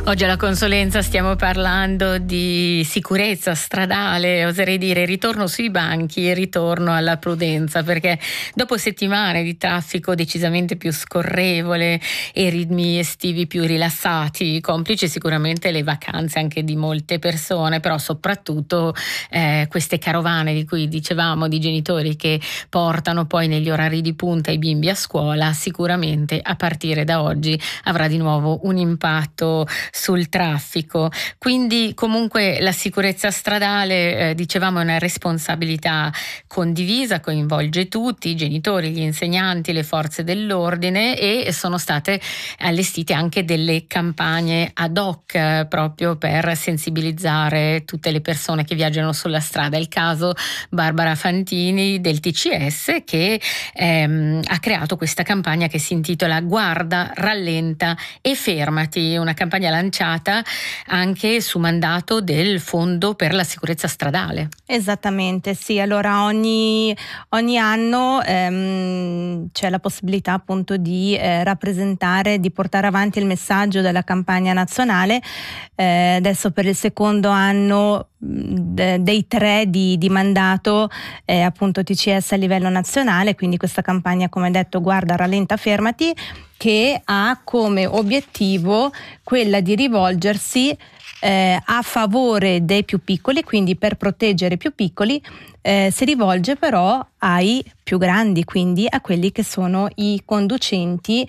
Oggi alla consulenza stiamo parlando di sicurezza stradale, oserei dire ritorno sui banchi e ritorno alla prudenza, perché dopo settimane di traffico decisamente più scorrevole e ritmi estivi più rilassati, complice sicuramente le vacanze anche di molte persone, però soprattutto queste carovane di cui dicevamo, di genitori che portano poi negli orari di punta i bimbi a scuola, sicuramente a partire da oggi avrà di nuovo un impatto sul traffico. Quindi comunque la sicurezza stradale, dicevamo, è una responsabilità condivisa, coinvolge tutti, i genitori, gli insegnanti, le forze dell'ordine, e sono state allestite anche delle campagne ad hoc proprio per sensibilizzare tutte le persone che viaggiano sulla strada. È il caso Barbara Fantini del TCS che ha creato questa campagna che si intitola Guarda, rallenta e fermati, una campagna lanciata anche su mandato del Fondo per la sicurezza stradale. Esattamente, sì. Allora ogni anno c'è la possibilità appunto di rappresentare, di portare avanti il messaggio della campagna nazionale. Adesso per il secondo anno dei 3 di mandato appunto TCS a livello nazionale, quindi questa campagna, come detto, Guarda, rallenta, fermati, che ha come obiettivo quella di rivolgersi a favore dei più piccoli, quindi per proteggere i più piccoli. Si rivolge però ai più grandi, quindi a quelli che sono i conducenti,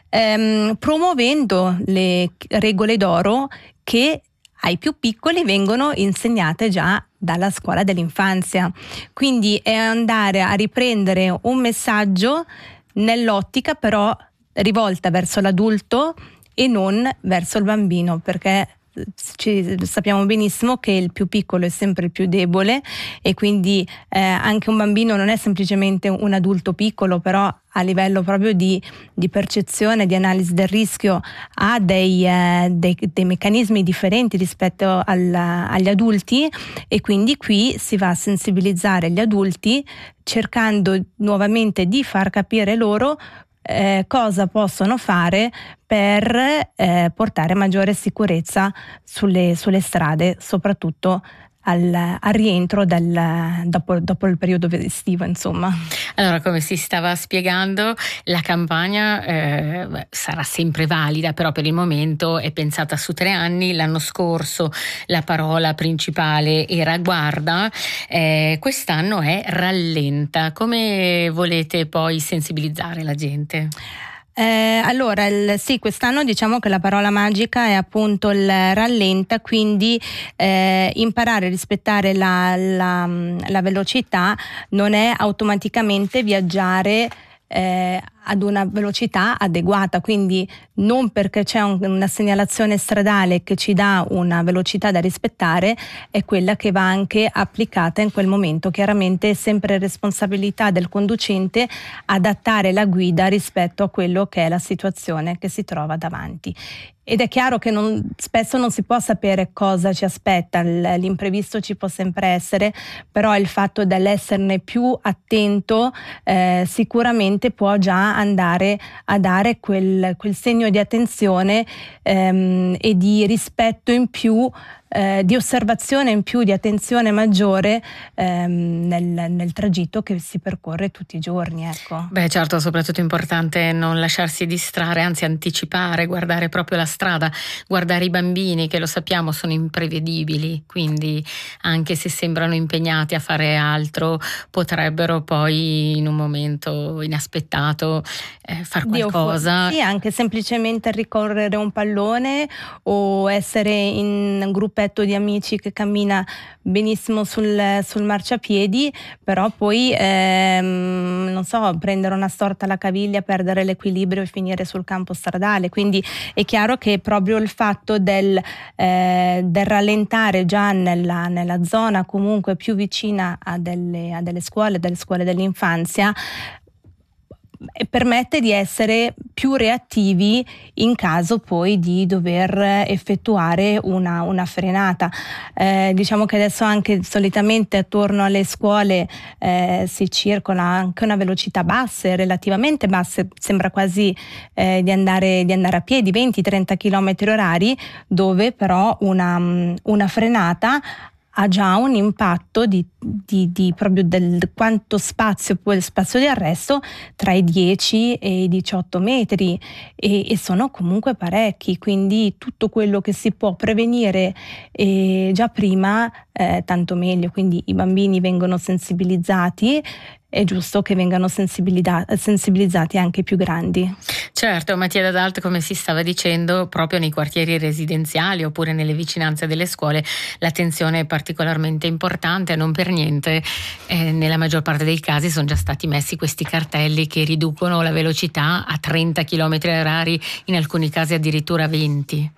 promuovendo le regole d'oro che ai più piccoli vengono insegnate già dalla scuola dell'infanzia. Quindi è andare a riprendere un messaggio nell'ottica però rivolta verso l'adulto e non verso il bambino, perché sappiamo benissimo che il più piccolo è sempre il più debole, e quindi anche un bambino non è semplicemente un adulto piccolo, però a livello proprio di percezione, di analisi del rischio ha dei meccanismi differenti rispetto agli adulti, e quindi qui si va a sensibilizzare gli adulti cercando nuovamente di far capire loro cosa possono fare per portare maggiore sicurezza sulle strade, soprattutto al rientro dopo il periodo estivo, insomma. Allora, come si stava spiegando, la campagna sarà sempre valida, però per il momento è pensata su 3 anni. L'anno scorso la parola principale era guarda, quest'anno è rallenta. Come volete poi sensibilizzare la gente? Allora, sì, quest'anno diciamo che la parola magica è appunto il rallenta, quindi imparare a rispettare la velocità non è automaticamente viaggiare ad una velocità adeguata, quindi non perché c'è una segnalazione stradale che ci dà una velocità da rispettare è quella che va anche applicata in quel momento. Chiaramente è sempre responsabilità del conducente adattare la guida rispetto a quello che è la situazione che si trova davanti. Ed è chiaro che spesso non si può sapere cosa ci aspetta, l'imprevisto ci può sempre essere, però il fatto dell'esserne più attento sicuramente può già andare a dare quel segno di attenzione e di rispetto in più, di osservazione in più, di attenzione maggiore nel tragitto che si percorre tutti i giorni, ecco. Beh, certo, soprattutto è importante non lasciarsi distrarre, anzi anticipare, guardare proprio la strada, guardare i bambini che, lo sappiamo, sono imprevedibili, quindi anche se sembrano impegnati a fare altro potrebbero poi in un momento inaspettato far qualcosa. Sì, anche semplicemente ricorrere un pallone o essere in un gruppetto di amici che cammina benissimo sul marciapiedi, però poi non so, prendere una storta alla caviglia, perdere l'equilibrio e finire sul campo stradale. Quindi è chiaro che proprio il fatto del rallentare già nella zona comunque più vicina a delle scuole dell'infanzia permette di essere più reattivi in caso poi di dover effettuare una frenata. Diciamo che adesso anche solitamente attorno alle scuole si circola anche una velocità basse, relativamente basse, sembra quasi di andare a piedi, 20-30 km orari, dove però una frenata ha già un impatto di proprio del quanto spazio, poi il spazio di arresto tra i 10 e i 18 metri e sono comunque parecchi, quindi tutto quello che si può prevenire già prima tanto meglio, quindi i bambini vengono sensibilizzati, è giusto che vengano sensibilizzati anche i più grandi. Certo, Mattia D'Adalto, come si stava dicendo, proprio nei quartieri residenziali oppure nelle vicinanze delle scuole l'attenzione è particolarmente importante, non per niente nella maggior parte dei casi sono già stati messi questi cartelli che riducono la velocità a 30 km orari, in alcuni casi addirittura 20.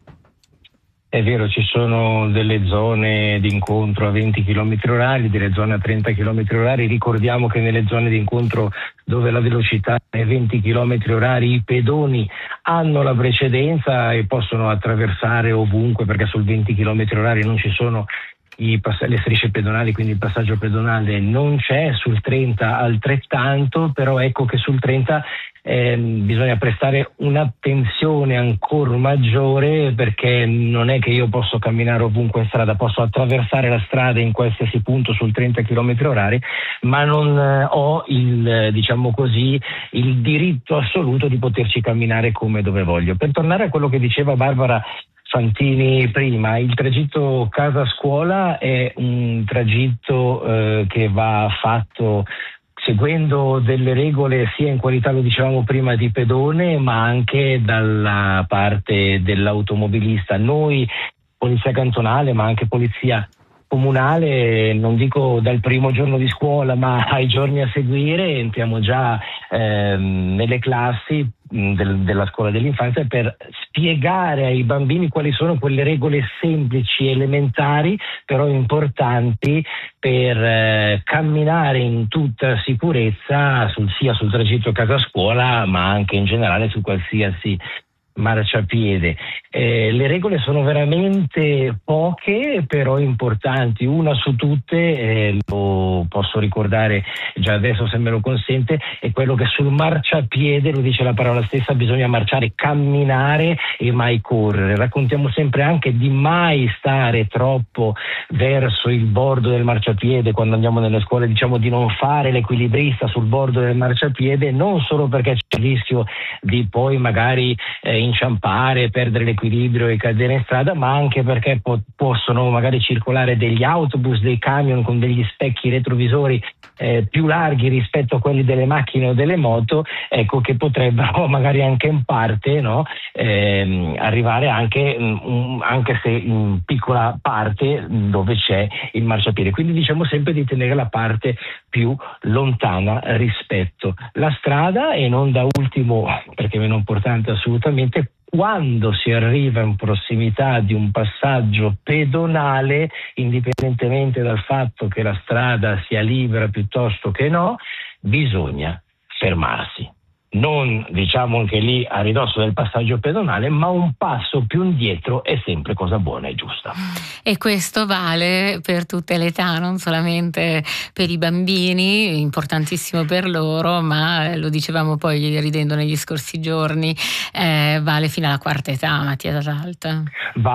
È vero, ci sono delle zone di incontro a 20 km orari, delle zone a 30 km orari. Ricordiamo che nelle zone di incontro dove la velocità è 20 km orari i pedoni hanno la precedenza e possono attraversare ovunque, perché sul 20 km orari non ci sono le strisce pedonali, quindi il passaggio pedonale non c'è, sul 30 altrettanto, però ecco che sul 30 bisogna prestare un'attenzione ancora maggiore, perché non è che io posso camminare ovunque in strada, posso attraversare la strada in qualsiasi punto sul 30 km orari, ma non ho il diritto assoluto di poterci camminare come dove voglio. Per tornare a quello che diceva Barbara Fantini prima, il tragitto casa-scuola è un tragitto che va fatto seguendo delle regole sia in qualità, lo dicevamo prima, di pedone, ma anche dalla parte dell'automobilista. Noi, polizia cantonale, ma anche polizia comunale, non dico dal primo giorno di scuola, ma ai giorni a seguire, entriamo già nelle classi della scuola dell'infanzia per spiegare ai bambini quali sono quelle regole semplici, elementari, però importanti per camminare in tutta sicurezza sia sul tragitto casa-scuola, ma anche in generale su qualsiasi marciapiede. Le regole sono veramente poche, però importanti. Una su tutte, lo posso ricordare già adesso se me lo consente, è quello che sul marciapiede, lo dice la parola stessa, bisogna marciare, camminare e mai correre. Raccontiamo sempre anche di mai stare troppo verso il bordo del marciapiede. Quando andiamo nelle scuole diciamo di non fare l'equilibrista sul bordo del marciapiede, non solo perché c'è il rischio di poi magari inciampare, perdere l'equilibrio e cadere in strada, ma anche perché possono magari circolare degli autobus, dei camion con degli specchi retrovisori più larghi rispetto a quelli delle macchine o delle moto, ecco, che potrebbero magari anche in parte, no, arrivare anche se in piccola parte dove c'è il marciapiede. Quindi diciamo sempre di tenere la parte più lontana rispetto alla strada, e non da ultimo, perché meno importante assolutamente, quando si arriva in prossimità di un passaggio pedonale, indipendentemente dal fatto che la strada sia libera piuttosto che no, bisogna fermarsi. Non diciamo anche lì a ridosso del passaggio pedonale, ma un passo più indietro è sempre cosa buona e giusta. E questo vale per tutte le età, non solamente per i bambini, importantissimo per loro, ma lo dicevamo poi ridendo negli scorsi giorni, vale fino alla quarta età, Mattia D'Adalto.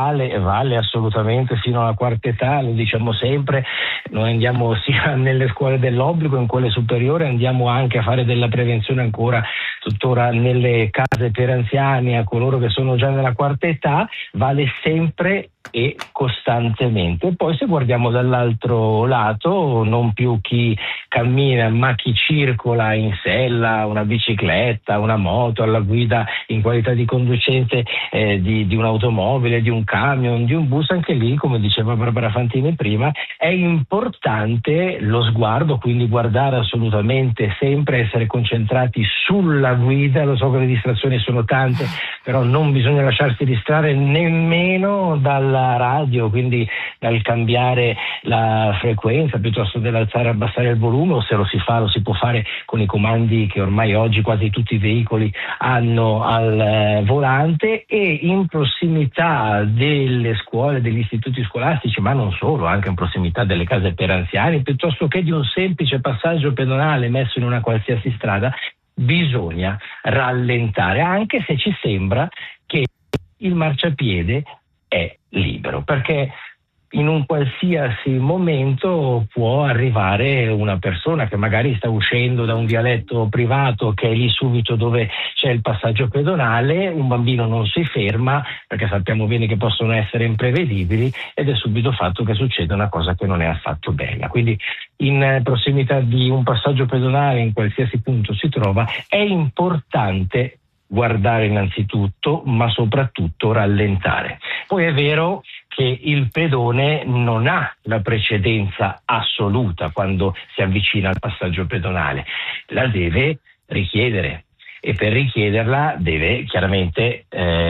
Vale assolutamente fino alla quarta età, lo diciamo sempre. Noi andiamo sia nelle scuole dell'obbligo, in quelle superiori, andiamo anche a fare della prevenzione ancora tuttora nelle case per anziani a coloro che sono già nella quarta età. Vale sempre e costantemente. Poi se guardiamo dall'altro lato, non più chi cammina ma chi circola in sella, una bicicletta, una moto, alla guida in qualità di conducente di un'automobile, di un camion, di un bus, anche lì, come diceva Barbara Fantini prima, è importante lo sguardo, quindi guardare assolutamente sempre, essere concentrati sulla guida. Lo so che le distrazioni sono tante, però non bisogna lasciarsi distrarre nemmeno dalla radio, quindi dal cambiare la frequenza piuttosto dell'alzare e abbassare il volume, o se lo si può fare con i comandi che ormai oggi quasi tutti i veicoli hanno al volante, e in prossimità delle scuole, degli istituti scolastici, ma non solo, anche in prossimità delle case per anziani, piuttosto che di un semplice passaggio pedonale messo in una qualsiasi strada, bisogna rallentare, anche se ci sembra che il marciapiede è libero, perché in un qualsiasi momento può arrivare una persona che magari sta uscendo da un vialetto privato che è lì subito dove c'è il passaggio pedonale, un bambino non si ferma perché sappiamo bene che possono essere imprevedibili, ed è subito fatto che succeda una cosa che non è affatto bella. Quindi in prossimità di un passaggio pedonale, in qualsiasi punto si trova, è importante guardare innanzitutto, ma soprattutto rallentare. Poi è vero che il pedone non ha la precedenza assoluta quando si avvicina al passaggio pedonale, la deve richiedere, e per richiederla deve chiaramente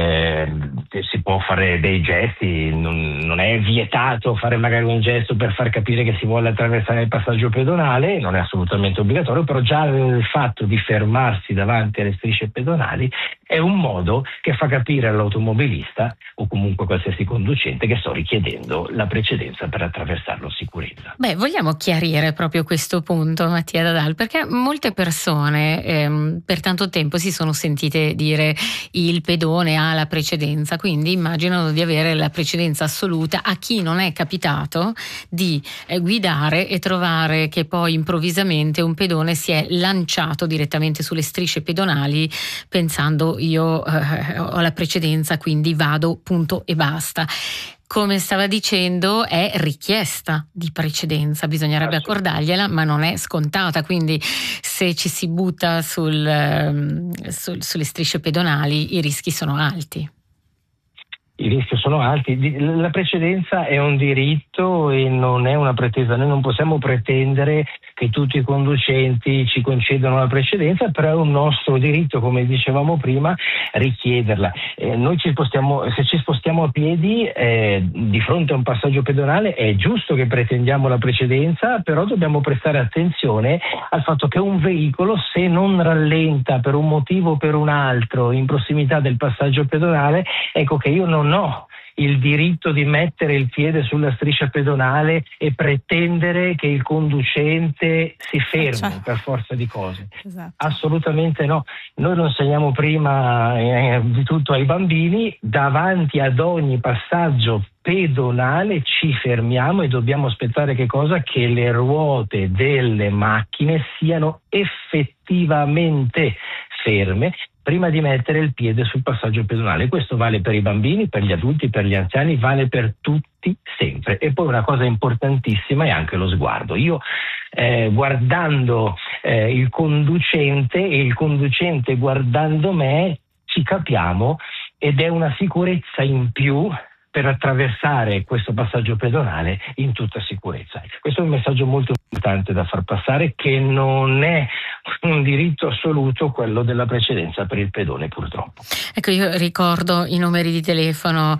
si può fare dei gesti, non è vietato fare magari un gesto per far capire che si vuole attraversare il passaggio pedonale, non è assolutamente obbligatorio, però già il fatto di fermarsi davanti alle strisce pedonali è un modo che fa capire all'automobilista o comunque qualsiasi conducente che sto richiedendo la precedenza per attraversarlo in sicurezza. Beh, vogliamo chiarire proprio questo punto, Mattia Dadal, perché molte persone per tanto tempo si sono sentite dire il pedone ha la precedenza, quindi immaginano di avere la precedenza assoluta. A chi non è capitato di guidare e trovare che poi improvvisamente un pedone si è lanciato direttamente sulle strisce pedonali pensando io ho la precedenza, quindi vado, punto e basta. Come stava dicendo, è richiesta di precedenza, bisognerebbe accordargliela, ma non è scontata, quindi se ci si butta sulle strisce pedonali i rischi sono alti. I rischi sono alti, la precedenza è un diritto e non è una pretesa. Noi non possiamo pretendere che tutti i conducenti ci concedano la precedenza, però è un nostro diritto, come dicevamo prima, richiederla. Noi se ci spostiamo a piedi di fronte a un passaggio pedonale è giusto che pretendiamo la precedenza, però dobbiamo prestare attenzione al fatto che un veicolo, se non rallenta per un motivo o per un altro in prossimità del passaggio pedonale, ecco che io non ho il diritto di mettere il piede sulla striscia pedonale e pretendere che il conducente si fermi per forza di cose. Esatto. Assolutamente no. Noi lo insegniamo prima di tutto ai bambini: davanti ad ogni passaggio pedonale ci fermiamo e dobbiamo aspettare che cosa? Che le ruote delle macchine siano effettivamente ferme prima di mettere il piede sul passaggio pedonale. Questo vale per i bambini, per gli adulti, per gli anziani, vale per tutti sempre. E poi una cosa importantissima è anche lo sguardo. Io guardando il conducente e il conducente guardando me ci capiamo, ed è una sicurezza in più per attraversare questo passaggio pedonale in tutta sicurezza. Questo è un messaggio molto importante da far passare, che non è un diritto assoluto quello della precedenza per il pedone, purtroppo. Ecco, io ricordo i numeri di telefono,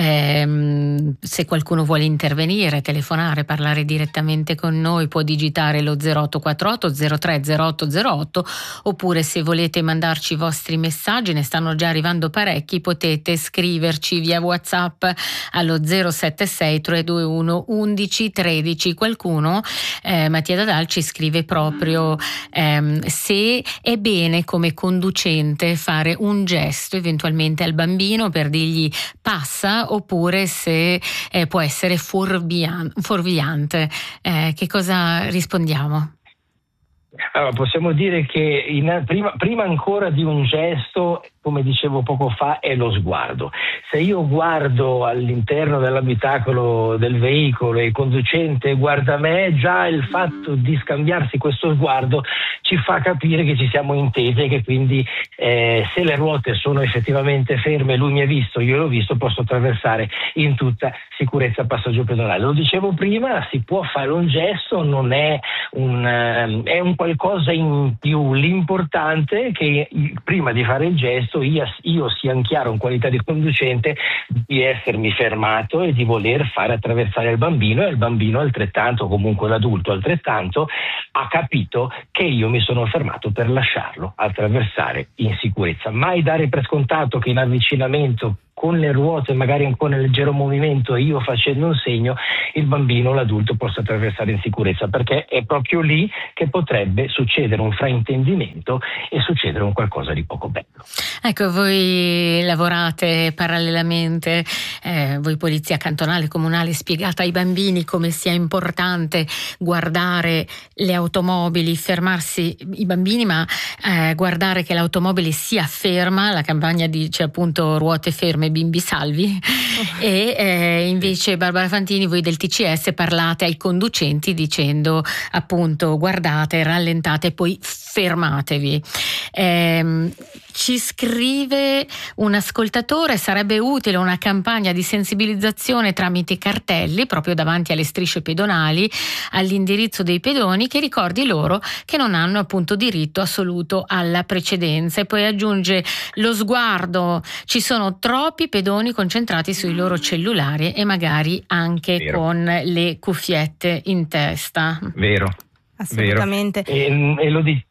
se qualcuno vuole intervenire, telefonare, parlare direttamente con noi, può digitare lo 0848 03 0808, oppure se volete mandarci i vostri messaggi, ne stanno già arrivando parecchi, potete scriverci via WhatsApp allo 076 321 11 13. Qualcuno, Mattia Dadal, ci scrive proprio se è bene come conducente fare un gesto eventualmente al bambino per dirgli passa, oppure se può essere fuorviante. Che cosa rispondiamo? Allora, possiamo dire che prima ancora di un gesto, come dicevo poco fa, è lo sguardo. Se io guardo all'interno dell'abitacolo del veicolo e il conducente guarda me, già il fatto di scambiarsi questo sguardo ci ci fa capire che ci siamo intesi e che quindi se le ruote sono effettivamente ferme, lui mi ha visto, io l'ho visto, posso attraversare in tutta sicurezza il passaggio pedonale. Lo dicevo prima, si può fare un gesto, non è è un qualcosa in più. L'importante è che prima di fare il gesto io sia in chiaro in qualità di conducente di essermi fermato e di voler fare attraversare il bambino, e il bambino altrettanto, comunque l'adulto altrettanto, ha capito che io mi sono fermato per lasciarlo attraversare in sicurezza. Mai dare per scontato che in avvicinamento con le ruote, magari ancora in leggero movimento, io facendo un segno, il bambino o l'adulto possa attraversare in sicurezza, perché è proprio lì che potrebbe succedere un fraintendimento e succedere un qualcosa di poco bello. Ecco, voi lavorate parallelamente, voi polizia cantonale, comunale, spiegate ai bambini come sia importante guardare le automobili, fermarsi i bambini, ma guardare che l'automobile sia ferma. La campagna dice appunto ruote ferme, bimbi salvi. E invece Barbara Fantini, voi del TCS parlate ai conducenti dicendo appunto guardate, rallentate e poi fermatevi. Ci scrive un ascoltatore: sarebbe utile una campagna di sensibilizzazione tramite cartelli proprio davanti alle strisce pedonali all'indirizzo dei pedoni, che ricordi loro che non hanno appunto diritto assoluto alla precedenza. E poi aggiunge: lo sguardo, ci sono troppi pedoni concentrati sui loro cellulari e magari anche Vero. con le cuffiette in testa. Vero. Assolutamente. Vero. E lo dice.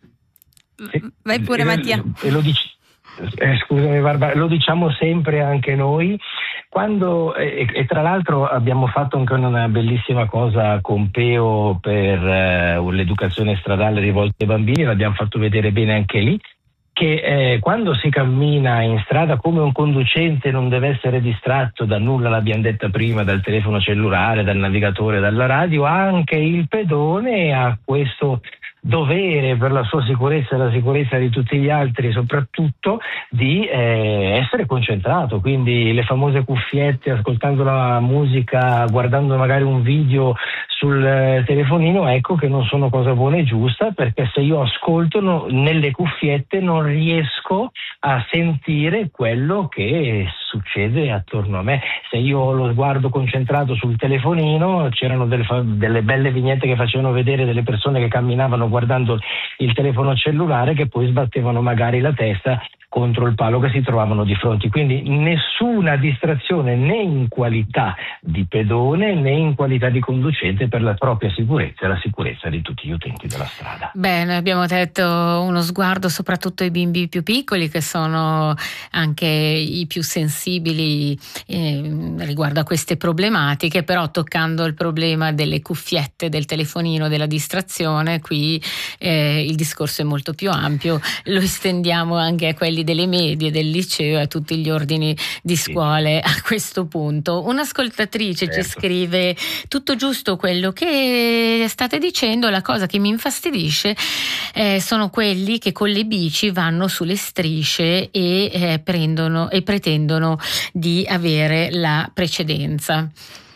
Vai pure, Mattia. Scusami Barbara, lo diciamo sempre anche noi, quando e tra l'altro abbiamo fatto anche una bellissima cosa con Peo per l'educazione stradale rivolta ai bambini, l'abbiamo fatto vedere bene anche lì, che quando si cammina in strada, come un conducente non deve essere distratto da nulla, l'abbiamo detta prima, dal telefono cellulare, dal navigatore, dalla radio, anche il pedone ha questo dovere, per la sua sicurezza e la sicurezza di tutti gli altri soprattutto, di essere concentrato. Quindi le famose cuffiette, ascoltando la musica, guardando magari un video sul telefonino, ecco che non sono cosa buona e giusta, perché se io ascolto nelle cuffiette non riesco a sentire quello che succede attorno a me. Se io ho lo sguardo concentrato sul telefonino, c'erano delle belle vignette che facevano vedere delle persone che camminavano guardando il telefono cellulare, che poi sbattevano magari la testa contro il palo che si trovavano di fronte. Quindi nessuna distrazione, né in qualità di pedone né in qualità di conducente, per la propria sicurezza e la sicurezza di tutti gli utenti della strada. Bene, abbiamo detto uno sguardo soprattutto ai bimbi più piccoli, che sono anche i più sensibili riguardo a queste problematiche, però toccando il problema delle cuffiette, del telefonino, della distrazione, qui il discorso è molto più ampio, lo estendiamo anche a quelli delle medie, del liceo, a tutti gli ordini di scuole. A questo punto un'ascoltatrice ci scrive: tutto giusto quello che state dicendo, la cosa che mi infastidisce sono quelli che con le bici vanno sulle strisce e pretendono di avere la precedenza.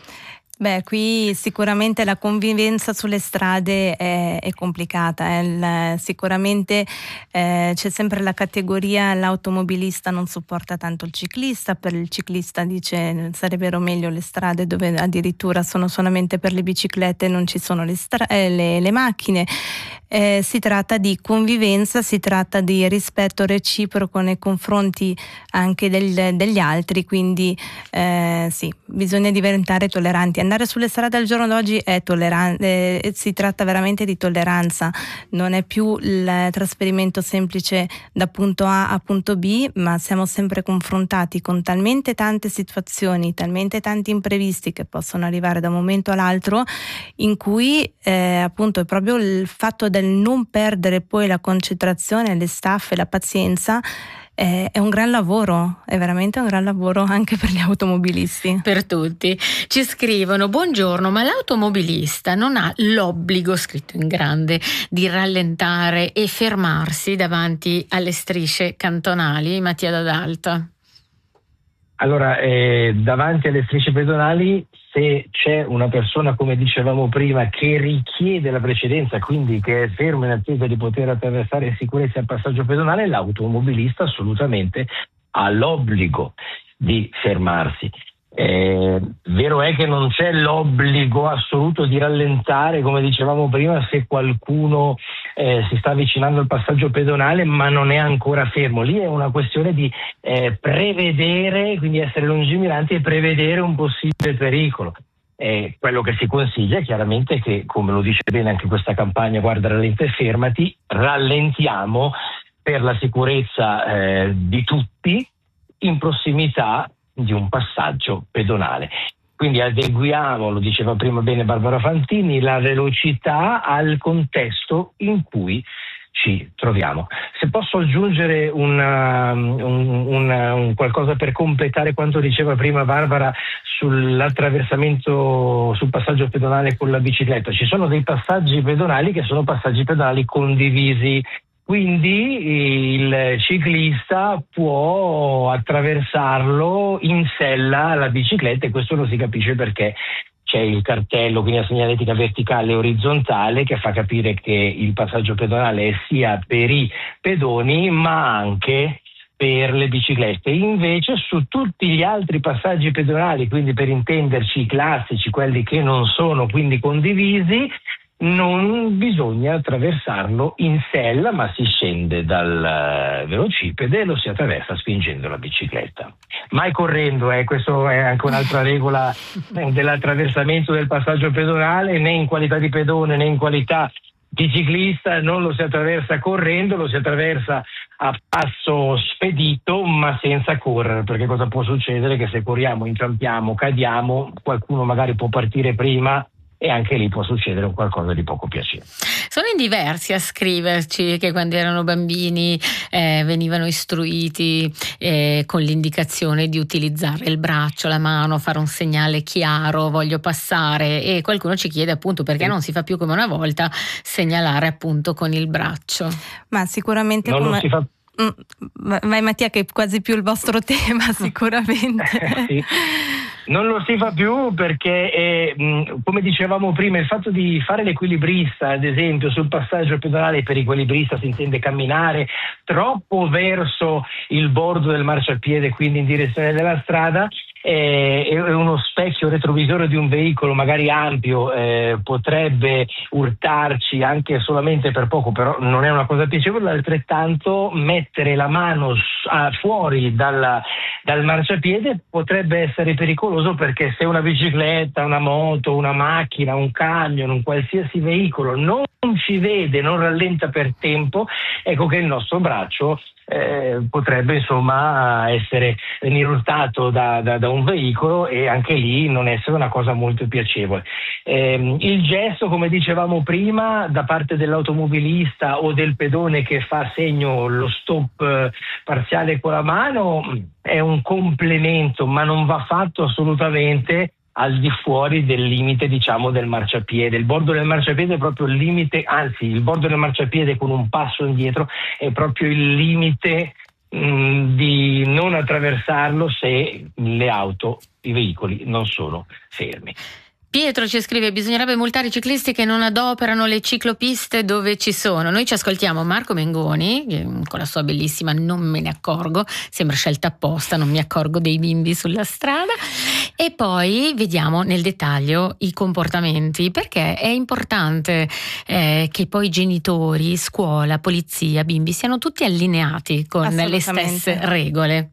Beh, qui sicuramente la convivenza sulle strade è complicata. Sicuramente c'è sempre la categoria: l'automobilista non sopporta tanto il ciclista, per il ciclista dice sarebbero meglio le strade dove addirittura sono solamente per le biciclette e non ci sono le macchine. Si tratta di convivenza, si tratta di rispetto reciproco nei confronti anche degli altri, quindi sì, bisogna diventare tolleranti. Andare sulle strade al giorno d'oggi è tollerante, si tratta veramente di tolleranza, non è più il trasferimento semplice da punto A a punto B, ma siamo sempre confrontati con talmente tante situazioni, talmente tanti imprevisti che possono arrivare da un momento all'altro, in cui appunto è proprio il fatto del non perdere poi la concentrazione, le staffe, la pazienza. È un gran lavoro, è veramente un gran lavoro anche per gli automobilisti. Per tutti. Ci scrivono: buongiorno, ma l'automobilista non ha l'obbligo, scritto in grande, di rallentare e fermarsi davanti alle strisce cantonali? Mattia D'Adalto. Allora, davanti alle strisce pedonali se c'è una persona, come dicevamo prima, che richiede la precedenza, quindi che è fermo in attesa di poter attraversare in sicurezza il passaggio pedonale, l'automobilista assolutamente ha l'obbligo di fermarsi. Vero è che non c'è l'obbligo assoluto di rallentare, come dicevamo prima, se qualcuno si sta avvicinando al passaggio pedonale ma non è ancora fermo. Lì è una questione di prevedere, quindi essere lungimiranti e prevedere un possibile pericolo. Quello che si consiglia è chiaramente che, come lo dice bene anche questa campagna Guarda, rallenta e fermati, rallentiamo per la sicurezza di tutti in prossimità di un passaggio pedonale. Quindi adeguiamo, lo diceva prima bene Barbara Fantini, la velocità al contesto in cui ci troviamo. Se posso aggiungere un qualcosa per completare quanto diceva prima Barbara sull'attraversamento, sul passaggio pedonale con la bicicletta, ci sono dei passaggi pedonali che sono passaggi pedonali condivisi. Quindi il ciclista può attraversarlo in sella alla bicicletta, e questo lo si capisce perché c'è il cartello, quindi la segnaletica verticale e orizzontale, che fa capire che il passaggio pedonale è sia per i pedoni ma anche per le biciclette. Invece su tutti gli altri passaggi pedonali, quindi per intenderci i classici, quelli che non sono quindi condivisi, non bisogna attraversarlo in sella, ma si scende dal velocipede e lo si attraversa spingendo la bicicletta. Mai correndo, questo è anche un'altra regola dell'attraversamento del passaggio pedonale, né in qualità di pedone né in qualità di ciclista non lo si attraversa correndo, lo si attraversa a passo spedito ma senza correre, perché cosa può succedere? Che se corriamo, inciampiamo, cadiamo, qualcuno magari può partire prima e anche lì può succedere qualcosa di poco piacevole. Sono in diversi a scriverci che quando erano bambini venivano istruiti con l'indicazione di utilizzare il braccio, la mano, fare un segnale chiaro, voglio passare, e qualcuno ci chiede appunto perché non si fa più come una volta segnalare appunto con il braccio. Ma sicuramente non si fa. Vai Mattia, che è quasi più il vostro tema sicuramente. Sì. Non lo si fa più perché, come dicevamo prima, il fatto di fare l'equilibrista, ad esempio, sul passaggio pedonale, per equilibrista si intende camminare troppo verso il bordo del marciapiede, quindi in direzione della strada, e uno specchio retrovisore di un veicolo magari ampio potrebbe urtarci anche solamente per poco, però non è una cosa piacevole. Altrettanto mettere la mano fuori dal marciapiede potrebbe essere pericoloso, perché se una bicicletta, una moto, una macchina, un camion, un qualsiasi veicolo non ci vede, non rallenta per tempo, ecco che il nostro braccio potrebbe insomma venire urtato da un veicolo, e anche lì non essere una cosa molto piacevole. Il gesto, come dicevamo prima, da parte dell'automobilista o del pedone che fa segno lo stop parziale con la mano è un complemento, ma non va fatto assolutamente al di fuori del limite, diciamo, del marciapiede. Il bordo del marciapiede è proprio il limite, anzi il bordo del marciapiede con un passo indietro è proprio il limite di non attraversarlo se le auto, i veicoli non sono fermi. Pietro ci scrive: bisognerebbe multare i ciclisti che non adoperano le ciclopiste dove ci sono. Noi ci ascoltiamo Marco Mengoni con la sua bellissima Non me ne accorgo, sembra scelta apposta, non mi accorgo dei bimbi sulla strada, e poi vediamo nel dettaglio i comportamenti, perché è importante che poi genitori, scuola, polizia, bimbi siano tutti allineati con le stesse regole.